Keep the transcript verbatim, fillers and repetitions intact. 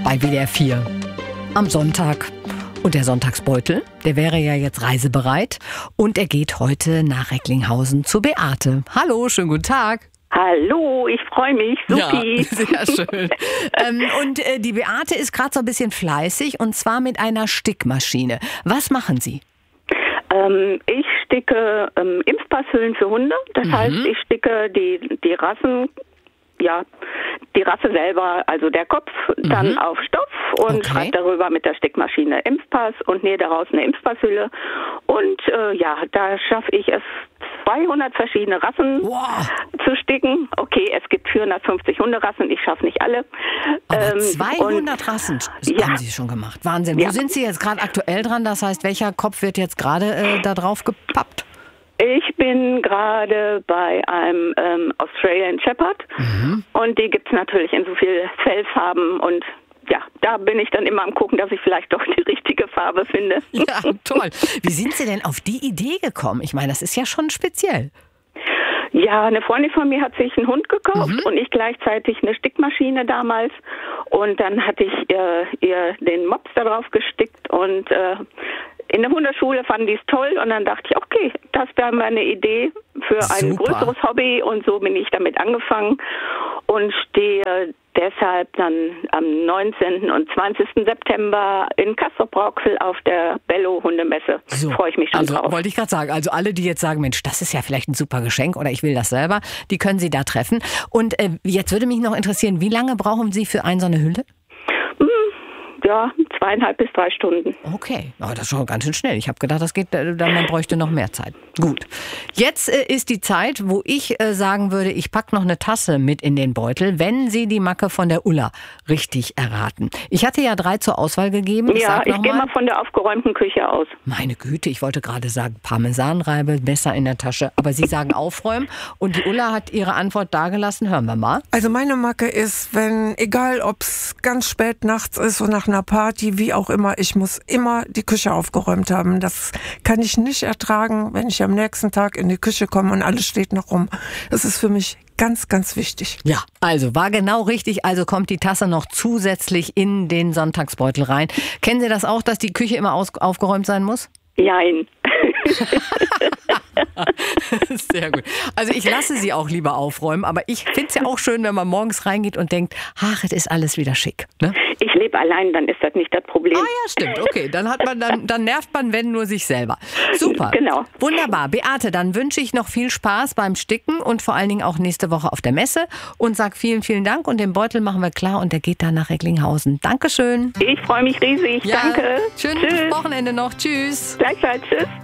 bei W D R vier am Sonntag. Und der Sonntagsbeutel, der wäre ja jetzt reisebereit. Und er geht heute nach Recklinghausen zu Beate. Hallo, schönen guten Tag. Hallo, ich freue mich. Supi. Ja, sehr schön. ähm, und äh, die Beate ist gerade so ein bisschen fleißig und zwar mit einer Stickmaschine. Was machen Sie? Ähm, ich sticke ähm, Impfpasshüllen für Hunde. Das Mhm. heißt, ich sticke die, die Rassen, ja, die Rasse selber, also der Kopf, Mhm. dann auf Stoff und Okay. schreibe darüber mit der Stickmaschine Impfpass und nähe daraus eine Impfpasshülle. Und äh, ja, da schaffe ich es, zweihundert verschiedene Rassen Wow. zu sticken. Okay, es gibt vierhundertfünfzig Hunderassen, ich schaffe nicht alle. Aber Ähm, zweihundert und- Rassen Ja. haben Sie schon gemacht. Wahnsinn. Ja. Wo sind Sie jetzt gerade aktuell dran? Das heißt, welcher Kopf wird jetzt gerade äh, da drauf gepappt? Ich bin gerade bei einem ähm, Australian Shepherd Mhm. und die gibt es natürlich in so viel Fellfarben und ja, da bin ich dann immer am gucken, dass ich vielleicht doch die richtige Farbe finde. Ja, toll. Wie sind Sie denn auf die Idee gekommen? Ich meine, das ist ja schon speziell. Ja, eine Freundin von mir hat sich einen Hund gekauft Mhm. und ich gleichzeitig eine Stickmaschine damals und dann hatte ich ihr, ihr den Mops da drauf gestickt und äh, in der Hundeschule fanden die es toll und dann dachte ich, okay, das wäre meine Idee für ein Super. größeres Hobby und so bin ich damit angefangen und stehe deshalb dann am neunzehnten und zwanzigsten September in Castrop-Rauxel auf der Bello-Hundemesse. So, Freue ich mich schon also drauf. wollte ich gerade sagen, also alle, die jetzt sagen, Mensch, das ist ja vielleicht ein super Geschenk oder ich will das selber, die können Sie da treffen. Und äh, jetzt würde mich noch interessieren, wie lange brauchen Sie für eine so eine Hülle? Ja, zweieinhalb bis drei Stunden. Okay, aber das ist schon ganz schön schnell. Ich habe gedacht, das geht, äh, dann man bräuchte noch mehr Zeit. Gut, jetzt äh, ist die Zeit, wo ich äh, sagen würde, ich packe noch eine Tasse mit in den Beutel, wenn Sie die Macke von der Ulla richtig erraten. Ich hatte ja drei zur Auswahl gegeben. Ich Ja, sag ich noch gehe mal. mal von der aufgeräumten Küche aus. Meine Güte, ich wollte gerade sagen Parmesanreibe, Messer in der Tasche. Aber Sie sagen aufräumen und die Ulla hat ihre Antwort dagelassen. Hören wir mal. Also meine Macke ist, wenn, egal ob es ganz spät nachts ist oder nach einer Party, wie auch immer, ich muss immer die Küche aufgeräumt haben. Das kann ich nicht ertragen, wenn ich am nächsten Tag in die Küche komme und alles steht noch rum. Das ist für mich ganz, ganz wichtig. Ja, also war genau richtig. Also kommt die Tasse noch zusätzlich in den Sonntagsbeutel rein. Kennen Sie das auch, dass die Küche immer aus- aufgeräumt sein muss? Jein. Sehr gut. Also ich lasse sie auch lieber aufräumen, aber ich finde es ja auch schön, wenn man morgens reingeht und denkt, ach, es ist alles wieder schick. Ne? Ich lebe allein, dann ist das nicht das Problem. Ah ja, stimmt. Okay, dann hat man, dann, dann nervt man, wenn nur sich selber. Super. Genau. Wunderbar. Beate, dann wünsche ich noch viel Spaß beim Sticken und vor allen Dingen auch nächste Woche auf der Messe und sag vielen, vielen Dank und den Beutel machen wir klar und der geht dann nach Recklinghausen. Dankeschön. Ich freue mich riesig. Ja, Danke. Schönes Tschüss. Wochenende noch. Tschüss. Gleichfalls. Tschüss.